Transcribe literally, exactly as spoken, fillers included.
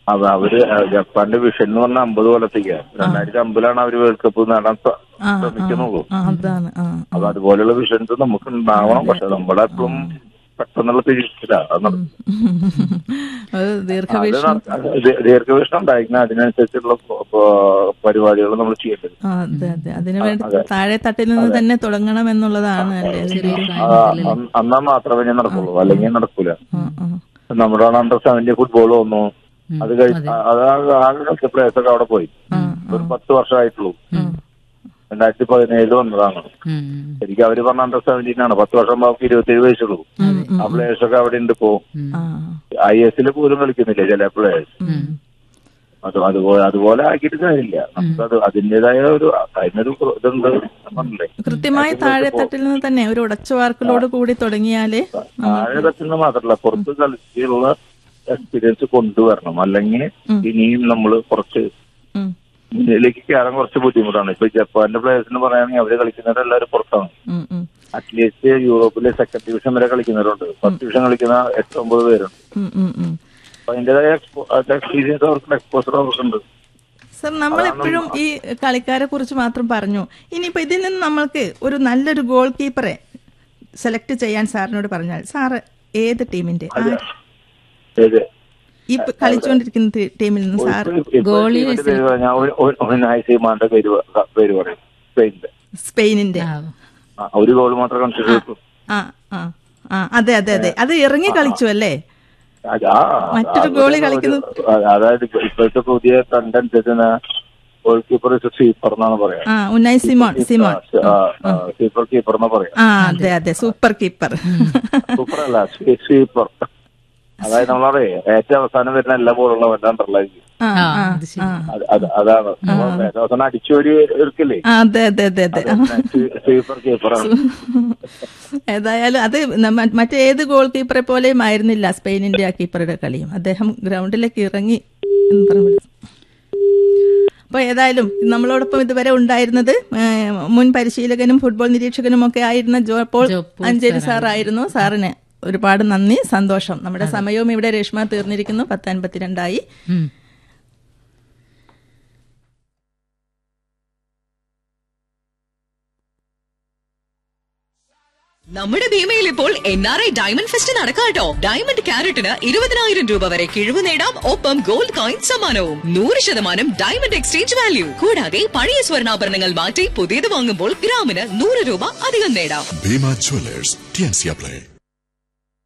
അത് അവര് ജപ്പാന്റെ വിഷൻ എന്ന് പറഞ്ഞാൽ അമ്പത് കൊല്ലത്തേക്ക് രണ്ടായിരത്തി അമ്പതിലാണ് അവര് വേൾഡ് കപ്പ് നേടാൻ ശ്രമിക്കുന്നുള്ളൂ. അപ്പൊ അതുപോലെയുള്ള വിഷൻസ് നമുക്ക് ഉണ്ടാവണം. പക്ഷെ നമ്മുടെ എപ്പോഴും പെട്ടെന്നുള്ള തിരിച്ചില്ല. ദീർഘവീക്ഷണം ഉണ്ടായിരിക്കണം. അതിനനുസരിച്ചുള്ള പരിപാടികൾ നമ്മൾ ചെയ്യേണ്ടത്. അതെ അതെ അതിനുവേണ്ടി താഴെ തട്ടിൽ നിന്ന് തന്നെ തുടങ്ങണം എന്നുള്ളതാണ്. എന്നാ മാത്രമേ നടക്കുള്ളൂ, അല്ലെങ്കിൽ നടക്കൂല. നമ്മുടെ അണ്ടർ സെവന്റി ഫുട്ബോൾ വന്നു. അത് കഴിഞ്ഞ ആകെ കളിച്ച പ്ലേയേഴ്സ് ഒക്കെ അവിടെ പോയി. ഒരു പത്ത് വർഷമായിട്ടുള്ളൂ. രണ്ടായിരത്തി പതിനേഴില് വന്നതാണ്. ശരിക്കും അവര് പറഞ്ഞ അണ്ടർ സെവന്റീൻ ആണ്. പത്ത് വർഷം അവർക്ക് ഇരുപത്തിയേഴ് വയസ്സുള്ളൂ. ആ പ്ലേയേഴ്സ് ഒക്കെ അവിടെ ഉണ്ട്. ഇപ്പോ ഐ എസിൽ പോലും കളിക്കുന്നില്ല ചില പ്ലേയേഴ്സ്. അത് അതുപോലെ അതുപോലെ ആക്കിയിട്ട് കാര്യമില്ല. നമുക്കത് അതിന്റേതായ ഒരു അതിനൊരു ഇതുണ്ട്. പറഞ്ഞില്ലേ, കൃത്യമായി താഴെ തട്ടിൽ നിന്ന് തന്നെ ഒരു ഉടച്ചുവാർക്കലോട് കൂടി തുടങ്ങിയാലേ. താഴെ തട്ടിൽ നിന്ന് മാത്രമല്ല, പുറത്ത് കളിച്ചുള്ള എക്സ്പീരിയൻസ് കൊണ്ടുവരണം. അല്ലെങ്കിൽ ഇനിയും നമ്മൾ കുറച്ച് മുന്നിലേക്ക് കയറാൻ കുറച്ച് ബുദ്ധിമുട്ടാണ്. ഇപ്പൊ ജപ്പാന്റെ പ്ലേയേഴ്സിന് പറയുകയാണെങ്കിൽ അവര് കളിക്കുന്നവരെല്ലാവരും പുറത്താണ്. അറ്റ്ലീസ്റ്റ് യൂറോപ്പിലെ സെക്കൻഡ് ഡിവിഷൻ വരെ കളിക്കുന്നവരുണ്ട്. ഫസ്റ്റ് ഡിവിഷൻ കളിക്കുന്ന എട്ട് ഒമ്പത് പേരുണ്ട്. അപ്പൊ അതിന്റേതായ എക്സ്പീരിയൻസ് അവർക്ക് എക്സ്പോസർ അവർക്കുണ്ട്. സർ, നമ്മളെപ്പോഴും ഈ കളിക്കാരെ കുറിച്ച് മാത്രം പറഞ്ഞു. ഇനിയിപ്പോ ഇതിൽ നിന്ന് നമ്മൾക്ക് ഒരു നല്ലൊരു ഗോൾ കീപ്പറെ സെലക്ട് ചെയ്യാൻ സാറിനോട് പറഞ്ഞാൽ സാറ് ഏത് ടീമിന്റെ ഈ കളിച്ചുകൊണ്ടിരിക്കുന്ന ടീമിൽ നിന്ന് സാർ ഗോളി സ്പെയിനിന്റെ ഒരു ഗോൾ മാത്രം കൺസിഡർ ചെയ്തു. അതെ അതെ അതെ അത് ഇറങ്ങി കളിച്ചു അല്ലേ? മറ്റൊരു ഗോളി കളിക്കുന്നു. അതായത് ഇപ്പോഴത്തെ പുതിയ കണ്ടന്റ് ഗോൾ കീപ്പർ സ്വീപ്പർ എന്നാണ് പറയാ. ഉന്നായി സിമോൺ സിമോൺ സൂപ്പർ കീപ്പർ എന്നാ പറയാ. അതെ അതെ സൂപ്പർ കീപ്പർ. സൂപ്പർ അല്ല, സ്വീപ്പർ. അതായത് നമ്മളെ ഏറ്റവും അവസാനം വരുന്ന എല്ലാ ബോളുള്ള വല്ലാണ്ടല്ലായിരിക്കും. അതാണ് അവസാനം അടിച്ചോരി എടുക്കില്ലേ. അതെ അതെ അതെ അതെ സ്വീപ്പർ കീപ്പറാണ്. ഏതായാലും അത് മറ്റേത് ഗോൾ കീപ്പറെ പോലെയും ആയിരുന്നില്ല സ്പെയിനിന്റെ ആ കീപ്പറുടെ കളിയും. അദ്ദേഹം ഗ്രൗണ്ടിലേക്ക് ഇറങ്ങി എന്ന് പറഞ്ഞു. അപ്പോൾ ഏതായാലും നമ്മളോടൊപ്പം ഇതുവരെ ഉണ്ടായിരുന്നത് മുൻ പരിശീലകനും ഫുട്ബോൾ നിരീക്ഷകനും ഒക്കെ ആയിരുന്ന ജോ പോൾ അഞ്ചേരി സാറായിരുന്നു. സാറിന് ഒരുപാട് നന്ദി, സന്തോഷം. നമ്മുടെ സമയവും ഇവിടെ രേഷ്മ തീർന്നിരിക്കുന്നു. പത്ത് അൻപത്തിരണ്ടായി. നമ്മുടെ ഭീമയിൽ ഇപ്പോൾ N R I diamond fest നടക്കാട്ടോ. Diamond ക്യാരറ്റിന് ഇരുപതിനായിരം രൂപ വരെ കിഴിവ് നേടാം. ഒപ്പം ഗോൾഡ് കോയിൻ സമ്മാനവും. നൂറ് ശതമാനം ഡയമണ്ട് എക്സ്ചേഞ്ച് വാല്യൂ. കൂടാതെ പഴയ സ്വർണ്ണാഭരണങ്ങൾ മാറ്റി പുതിയത് വാങ്ങുമ്പോൾ ഗ്രാമിന് നൂറ് രൂപ അധികം നേടാം. Bhima Jewellers, T N C apply.